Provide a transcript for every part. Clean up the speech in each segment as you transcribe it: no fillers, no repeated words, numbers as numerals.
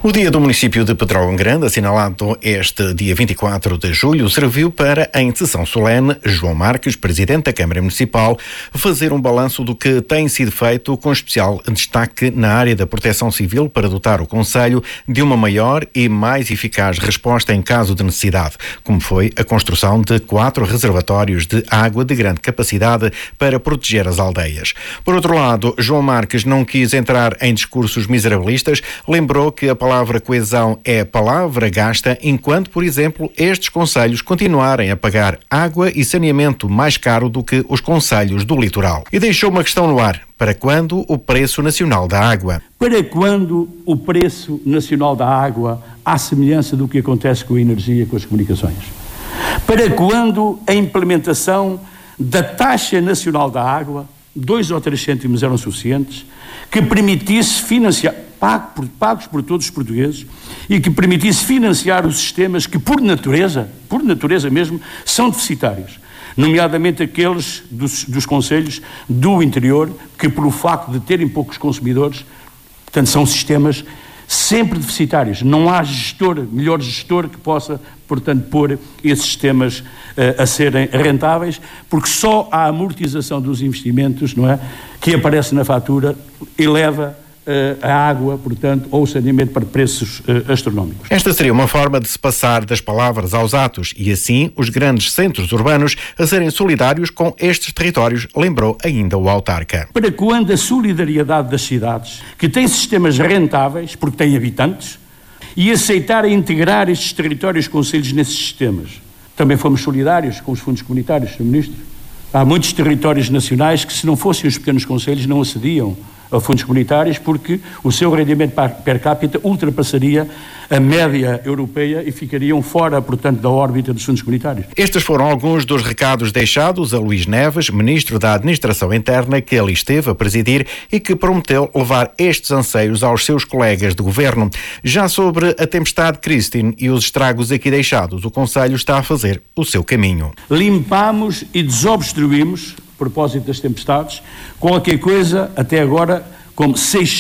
O Dia do Município de Pedrógão Grande, assinalado este dia 24 de julho, serviu para, em sessão solene, João Marques, Presidente da Câmara Municipal, fazer um balanço do que tem sido feito, com especial destaque na área da proteção civil, para dotar o concelho de uma maior e mais eficaz resposta em caso de necessidade, como foi a construção de 4 reservatórios de água de grande capacidade para proteger as aldeias. Por outro lado, João Marques não quis entrar em discursos miserabilistas, lembrou que a palavra coesão é a palavra gasta enquanto, por exemplo, estes concelhos continuarem a pagar água e saneamento mais caro do que os concelhos do litoral. E deixou uma questão no ar: para quando o preço nacional da água? Para quando o preço nacional da água, à semelhança do que acontece com a energia e com as comunicações? Para quando a implementação da taxa nacional da água, 2 ou 3 cêntimos eram suficientes, que permitisse financiar, pagos por todos os portugueses, e que permitisse financiar os sistemas que, por natureza mesmo, são deficitários, nomeadamente aqueles dos concelhos do interior, que, pelo facto de terem poucos consumidores, portanto, são sistemas sempre deficitários. Não há melhor gestor que possa, portanto, pôr esses sistemas a serem rentáveis, porque só a amortização dos investimentos, não é, que aparece na fatura, eleva a água, portanto, ou o saneamento para preços astronómicos. Esta seria uma forma de se passar das palavras aos atos e, assim, os grandes centros urbanos a serem solidários com estes territórios, lembrou ainda o autarca. Para quando a solidariedade das cidades, que têm sistemas rentáveis, porque têm habitantes, e aceitar integrar estes territórios concelhos nesses sistemas. Também fomos solidários com os fundos comunitários, Sr. Ministro. Há muitos territórios nacionais que, se não fossem os pequenos concelhos, não acediam a fundos comunitários, porque o seu rendimento per capita ultrapassaria a média europeia e ficariam fora, portanto, da órbita dos fundos comunitários. Estes foram alguns dos recados deixados a Luís Neves, Ministro da Administração Interna, que ali esteve a presidir e que prometeu levar estes anseios aos seus colegas de governo. Já sobre a tempestade Christine e os estragos aqui deixados, o concelho está a fazer o seu caminho. Limpamos e desobstruímos, a propósito das tempestades, qualquer coisa até agora como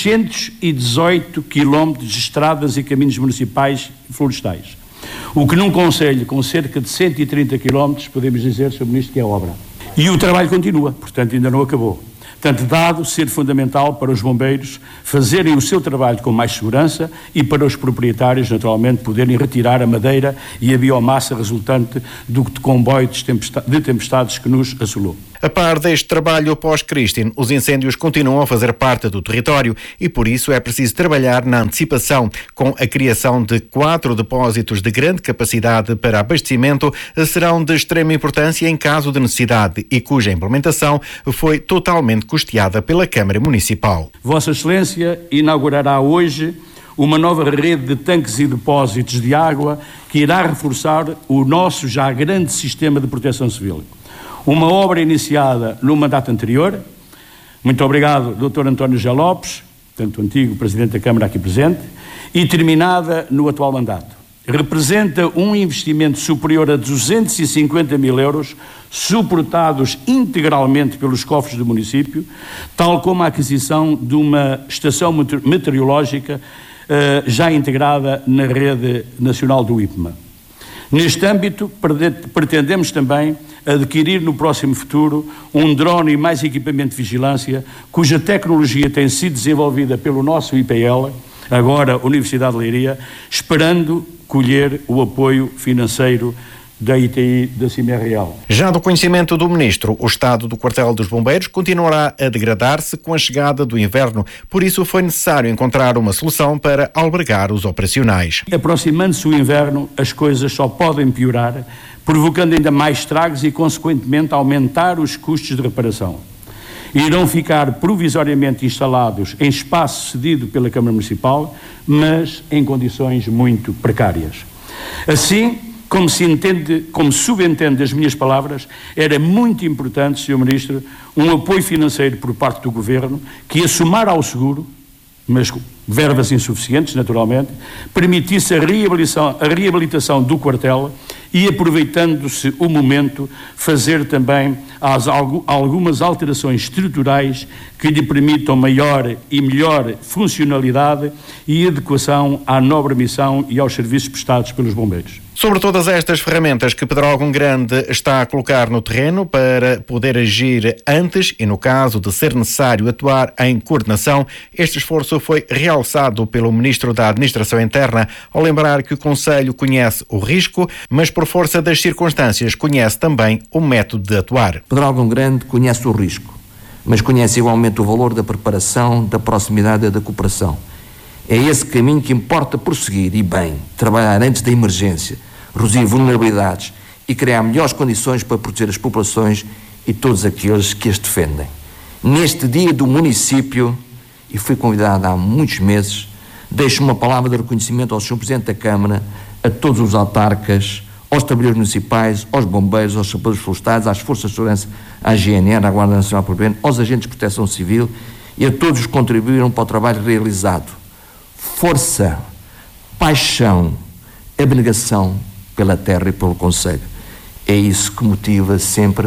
618 quilómetros de estradas e caminhos municipais e florestais. O que num concelho com cerca de 130 quilómetros, podemos dizer, Sr. Ministro, que é obra. E o trabalho continua, portanto ainda não acabou. Portanto, dado ser fundamental para os bombeiros fazerem o seu trabalho com mais segurança e para os proprietários, naturalmente, poderem retirar a madeira e a biomassa resultante do comboio de tempestades que nos assolou. A par deste trabalho pós-Christine, os incêndios continuam a fazer parte do território e, por isso, é preciso trabalhar na antecipação, com a criação de 4 depósitos de grande capacidade para abastecimento, serão de extrema importância em caso de necessidade e cuja implementação foi totalmente custeada pela Câmara Municipal. Vossa Excelência inaugurará hoje uma nova rede de tanques e depósitos de água que irá reforçar o nosso já grande sistema de proteção civil. Uma obra iniciada no mandato anterior. Muito obrigado, Dr. António José Lopes, tanto antigo Presidente da Câmara aqui presente, e terminada no atual mandato. Representa um investimento superior a 250 mil euros, suportados integralmente pelos cofres do município, tal como a aquisição de uma estação meteorológica já integrada na rede nacional do IPMA. Neste âmbito, pretendemos também adquirir no próximo futuro um drone e mais equipamento de vigilância, cuja tecnologia tem sido desenvolvida pelo nosso IPL, agora Universidade de Leiria, esperando colher o apoio financeiro da ITI da Cimeira Real. Já do conhecimento do Ministro, o estado do quartel dos bombeiros continuará a degradar-se com a chegada do inverno, por isso foi necessário encontrar uma solução para albergar os operacionais. Aproximando-se o inverno, as coisas só podem piorar, provocando ainda mais estragos e, consequentemente, aumentar os custos de reparação. Irão ficar provisoriamente instalados em espaço cedido pela Câmara Municipal, mas em condições muito precárias. Assim, como subentende das minhas palavras, era muito importante, Sr. Ministro, um apoio financeiro por parte do Governo que, a somar ao seguro, mas com verbas insuficientes, naturalmente, permitisse a reabilitação do quartel e, aproveitando-se o momento, fazer também algumas alterações estruturais que lhe permitam maior e melhor funcionalidade e adequação à nobre missão e aos serviços prestados pelos bombeiros. Sobre todas estas ferramentas que Pedrógão Grande está a colocar no terreno para poder agir antes e, no caso de ser necessário atuar em coordenação, este esforço foi realçado pelo Ministro da Administração Interna ao lembrar que o Conselho conhece o risco, mas por força das circunstâncias conhece também o método de atuar. Pedrógão Grande conhece o risco, mas conhece igualmente o valor da preparação, da proximidade e da cooperação. É esse caminho que importa prosseguir e bem, trabalhar antes da emergência, reduzir vulnerabilidades e criar melhores condições para proteger as populações e todos aqueles que as defendem. Neste dia do município, e fui convidado há muitos meses, deixo uma palavra de reconhecimento ao Sr. Presidente da Câmara, a todos os autarcas, aos trabalhadores municipais, aos bombeiros, aos sapadores florestais, às forças de segurança, à GNR, à Guarda Nacional Permanente, aos agentes de proteção civil e a todos os que contribuíram para o trabalho realizado. Força, paixão, abnegação pela terra e pelo Conselho. É isso que motiva sempre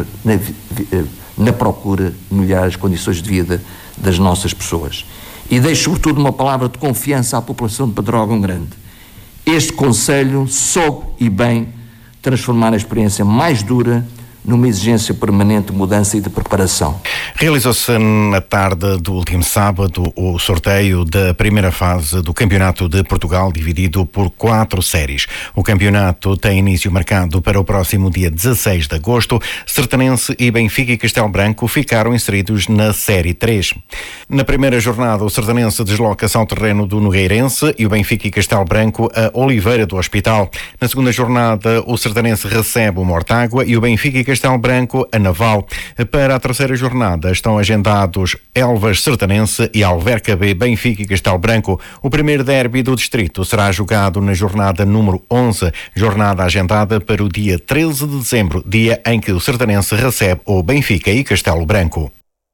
na procura de melhorar as condições de vida das nossas pessoas. E deixo sobretudo uma palavra de confiança à população de Pedrógão Grande. Este Conselho soube e bem transformar a experiência mais dura numa exigência permanente de mudança e de preparação. Realizou-se na tarde do último sábado o sorteio da primeira fase do Campeonato de Portugal, dividido por 4 séries. O campeonato tem início marcado para o próximo dia 16 de agosto. Sertanense e Benfica e Castelo Branco ficaram inseridos na Série 3. Na primeira jornada, o Sertanense desloca-se ao terreno do Nogueirense e o Benfica e Castelo Branco a Oliveira do Hospital. Na segunda jornada, o Sertanense recebe o Mortágua e o Benfica e Castelo Branco a Naval. Para a terceira jornada estão agendados Elvas Sertanense e Alverca B, Benfica e Castelo Branco. O primeiro derby do distrito será jogado na jornada número 11, jornada agendada para o dia 13 de dezembro, dia em que o Sertanense recebe o Benfica e Castelo Branco.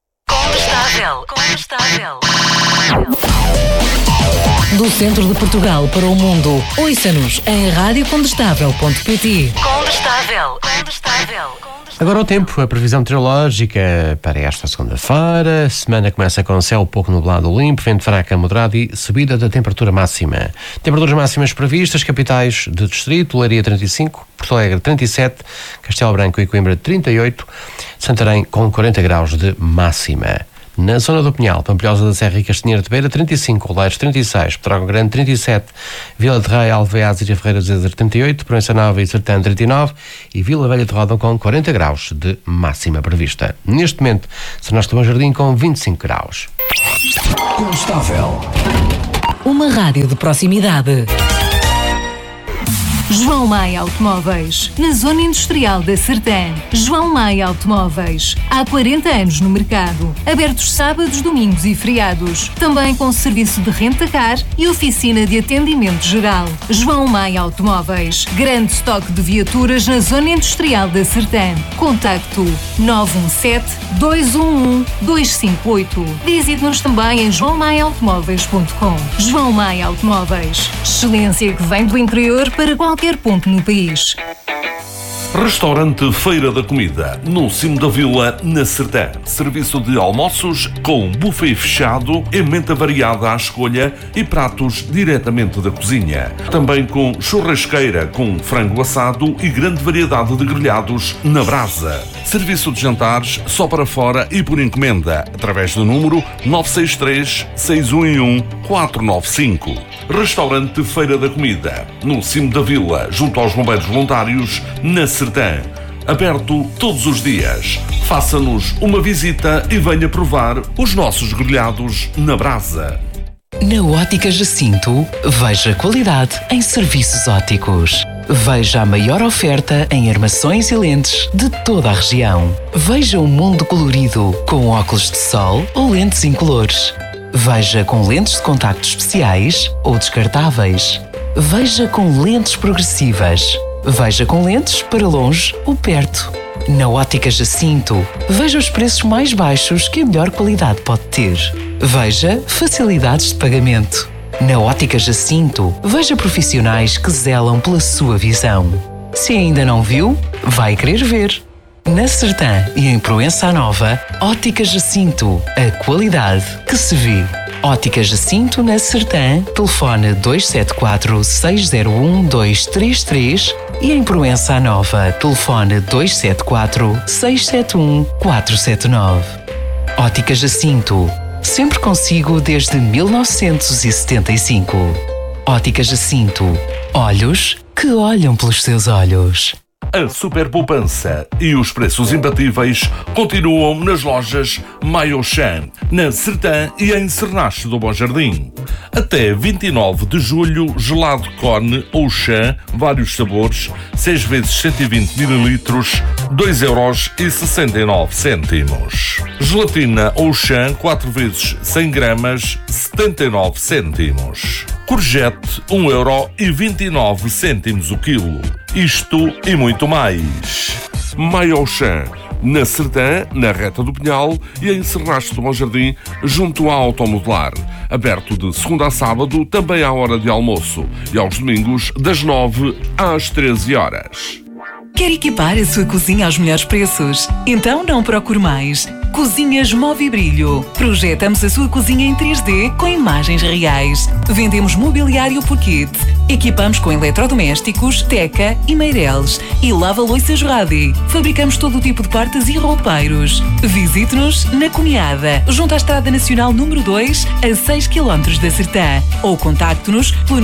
Condestável. Do centro de Portugal para o mundo, ouça-nos em radiocondestável.pt. Condestável. Agora o tempo, a previsão meteorológica para esta segunda-feira. A semana começa com céu pouco nublado limpo, vento fraco a moderado e subida da temperatura máxima. Temperaturas máximas previstas, capitais de distrito: Leiria 35, Porto Alegre 37, Castelo Branco e Coimbra 38, Santarém com 40 graus de máxima. Na zona do Pinhal, Pampilhosa da Serra e Castanheira de Beira 35, Oleiros 36, Pedrógão Grande 37, Vila de Rei, Alveares e Ferreira de Zezer 38, Proença Nova e Sertã 39 e Vila Velha de Rodão com 40 graus de máxima prevista. Neste momento, São Nós do Bom Jardim com 25 graus. Condestável. Uma rádio de proximidade. João Maia Automóveis, na Zona Industrial da Sertã. João Maia Automóveis, há 40 anos no mercado, abertos sábados, domingos e feriados. Também com serviço de renta-car e oficina de atendimento geral. João Maia Automóveis, grande estoque de viaturas na Zona Industrial da Sertã. Contacto 917-211-258. Visite-nos também em joaomaiaautomóveis.com. João Maia Automóveis, excelência que vem do interior para qualquer ponto no país. Restaurante Feira da Comida, no cimo da vila, na Sertã. Serviço de almoços com buffet fechado, emenda variada à escolha e pratos diretamente da cozinha. Também com churrasqueira com frango assado e grande variedade de grelhados na brasa. Serviço de jantares só para fora e por encomenda, através do número 963-611-495. Restaurante Feira da Comida, no cimo da vila, junto aos bombeiros voluntários, na Sertã. Aberto todos os dias. Faça-nos uma visita e venha provar os nossos grelhados na brasa. Na Ótica Jacinto, veja qualidade em serviços ópticos. Veja a maior oferta em armações e lentes de toda a região. Veja o mundo colorido, com óculos de sol ou lentes incolores. Veja com lentes de contacto especiais ou descartáveis. Veja com lentes progressivas. Veja com lentes para longe ou perto. Na Ótica Jacinto, veja os preços mais baixos que a melhor qualidade pode ter. Veja facilidades de pagamento. Na Ótica Jacinto, veja profissionais que zelam pela sua visão. Se ainda não viu, vai querer ver. Na Sertã e em Proença Nova, Ótica Jacinto, a qualidade que se vê. Ótica Jacinto na Sertã, telefone 274-601-233 e em Proença Nova, telefone 274-671-479. Ótica Jacinto, sempre consigo desde 1975. Ótica Jacinto, olhos que olham pelos seus olhos. A super poupança e os preços imbatíveis continuam nas lojas Maiochan, na Sertã e em Cernache do Bom Jardim. Até 29 de julho, gelado Cone ou chã, vários sabores, 6 vezes 120 ml, 2,69€. Gelatina ou chã, 4 vezes 100 gramas, 79 cêntimos. Courgette, 1,29€ o quilo. Isto e muito mais. Maiochan, na Sertã, na Reta do Pinhal e em Cernache do Bom Jardim, junto à Automodelar. Aberto de segunda a sábado, também à hora de almoço. E aos domingos, das 9 às 13 horas. Quer equipar a sua cozinha aos melhores preços? Então não procure mais. Cozinhas Movibrilho. Projetamos a sua cozinha em 3D com imagens reais. Vendemos mobiliário por kit. Equipamos com eletrodomésticos, teca e meireles. E lava-loiças Radi. Fabricamos todo o tipo de portas e roupeiros. Visite-nos na Cunhada, junto à Estrada Nacional número 2, a 6 km da Sertã. Ou contacte-nos pelo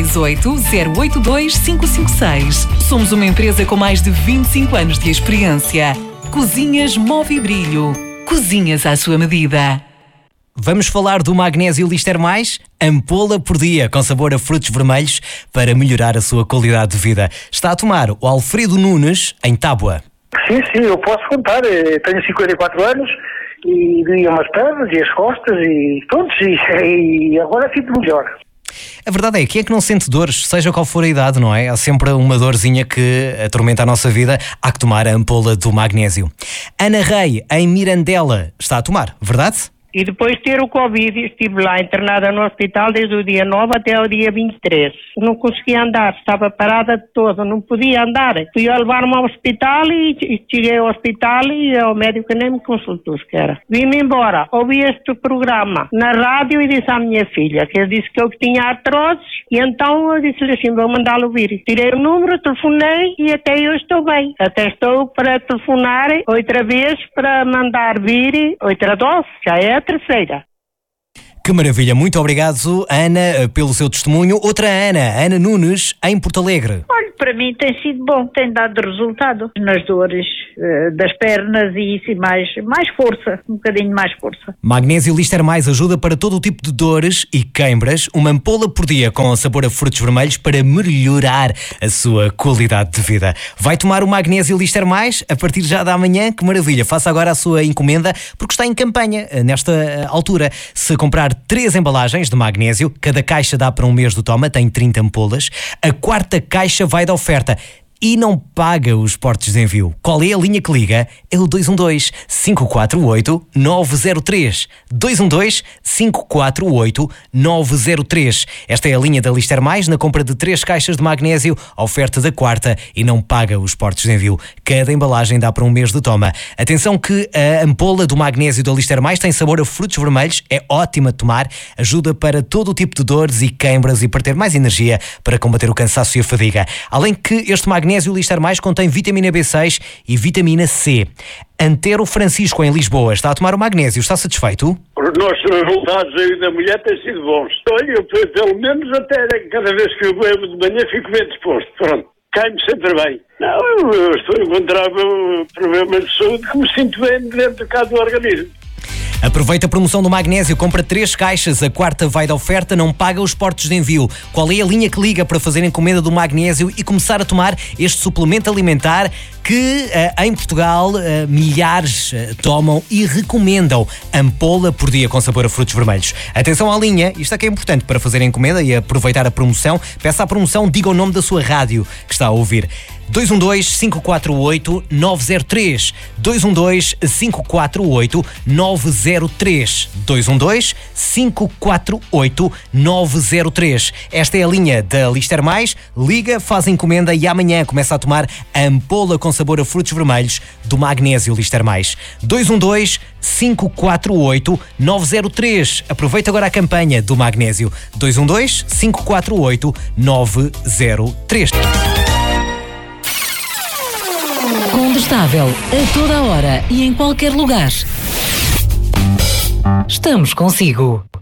968-082-556. Somos uma empresa com mais de 25 anos de experiência. Cozinhas Movibrilho. Cozinhas à sua medida. Vamos falar do Magnésio Lister Mais, ampola por dia, com sabor a frutos vermelhos, para melhorar a sua qualidade de vida. Está a tomar o Alfredo Nunes, em Tábua. Sim, eu posso contar. Eu tenho 54 anos e doía umas pernas e as costas e todos, e agora fico melhor. A verdade é, quem é que não sente dores, seja qual for a idade, não é? Há sempre uma dorzinha que atormenta a nossa vida, há que tomar a ampola do magnésio. Ana Rei, em Mirandela, está a tomar, verdade? E depois de ter o Covid, estive lá internada no hospital desde o dia 9 até o dia 23. Não conseguia andar, estava parada de todo, não podia andar. Fui a levar-me ao hospital e cheguei ao hospital e o médico nem me consultou sequer. Vim-me embora, ouvi este programa na rádio e disse à minha filha, que eu disse que eu tinha artrose, e então eu disse-lhe assim, vou mandá-lo vir. Tirei o número, telefonei e até eu estou bem. Até estou para telefonar outra vez para mandar vir outra dose, já é terceira. Que maravilha, muito obrigado, Ana, pelo seu testemunho. Outra Ana Nunes, em Porto Alegre. Olha, para mim tem sido bom, tem dado resultado nas dores das pernas e isso, e mais força, um bocadinho mais força. Magnésio Lister Mais ajuda para todo o tipo de dores e queimbras, uma ampola por dia com sabor a frutos vermelhos para melhorar a sua qualidade de vida. Vai tomar o Magnésio Lister Mais a partir já da manhã, que maravilha. Faça agora a sua encomenda, porque está em campanha nesta altura. Se comprar 3 embalagens de magnésio, cada caixa dá para um mês do toma, tem 30 ampolas. A 4ª caixa vai da oferta e não paga os portos de envio. Qual é a linha que liga? É o 212-548-903. 212-548-903. Esta é a linha da Lister Mais, na compra de 3 caixas de magnésio, oferta da 4ª e não paga os portos de envio. Cada embalagem dá para um mês de toma. Atenção que a ampola do magnésio da Lister Mais tem sabor a frutos vermelhos, é ótima de tomar, ajuda para todo o tipo de dores e queimbras e para ter mais energia para combater o cansaço e a fadiga. Além que este magnésio Lister Mais contém vitamina B6 e vitamina C. Antero Francisco, em Lisboa, está a tomar o magnésio. Está satisfeito? Os nossos resultados aí da mulher têm sido bons. Olha, eu pelo menos até cada vez que eu bebo de manhã fico bem disposto. Pronto, cai-me sempre bem. Não, eu estou a encontrar problemas de saúde que me sinto bem dentro do organismo. Aproveita a promoção do magnésio, compra 3 caixas, a 4ª vai da oferta, não paga os portos de envio. Qual é a linha que liga para fazer encomenda do magnésio e começar a tomar este suplemento alimentar que em Portugal milhares tomam e recomendam ampola por dia com sabor a frutos vermelhos. Atenção à linha, isto é que é importante para fazer a encomenda e aproveitar a promoção. Peça a promoção, diga o nome da sua rádio que está a ouvir. 212-548-903 212-548-903 212-548-903. Esta é a linha da Lister Mais. Liga, faz encomenda e amanhã começa a tomar a ampola com sabor a frutos vermelhos do Magnésio Lister Mais. 212-548-903. Aproveita agora a campanha do Magnésio. 212-548-903. Combustável a toda hora e em qualquer lugar. Estamos consigo.